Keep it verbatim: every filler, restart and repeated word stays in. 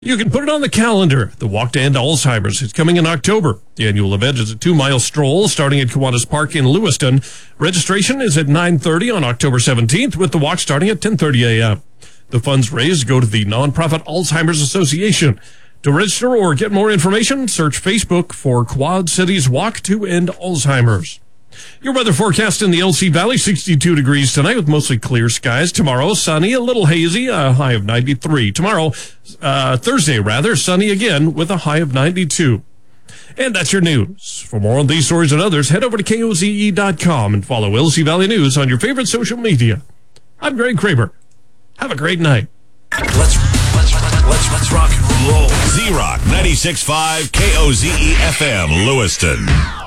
You can put it on the calendar. The Walk to End Alzheimer's is coming in October. The annual event is a two-mile stroll starting at Kiwanis Park in Lewiston. Registration is at nine thirty on October seventeenth, with the walk starting at ten thirty a.m. The funds raised go to the nonprofit Alzheimer's Association. To register or get more information, search Facebook for Quad Cities Walk to End Alzheimer's. Your weather forecast in the L C Valley, sixty-two degrees tonight with mostly clear skies. Tomorrow, sunny, a little hazy, a high of ninety-three. Tomorrow, uh, Thursday rather, sunny again with a high of ninety-two. And that's your news. For more on these stories and others, head over to K O Z E dot com and follow L C Valley News on your favorite social media. I'm Greg Kramer. Have a great night. Let's let's let's let's rock and roll. Z-Rock ninety-six point five K O Z E F M Lewiston.